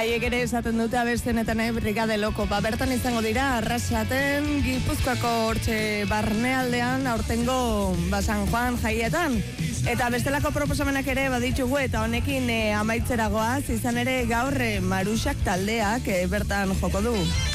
Haiek ere esaten dute abestenetan Brigade Loko. Bertan izango dira Arrasaten, Gipuzkoako hortxe barnealdean aurtengo San Juan jaietan. Eta bestelako proposamenak ere baditugu eta honekin amaitzeragoaz, izan ere gaur Maruxak taldeak bertan joko du.